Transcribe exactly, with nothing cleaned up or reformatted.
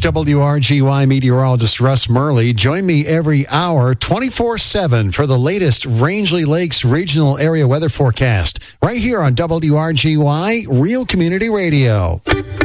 W R G Y meteorologist Russ Murley. Join me every hour, twenty-four seven, for the latest Rangeley Lakes regional area weather forecast, right here on W R G Y Real Community Radio.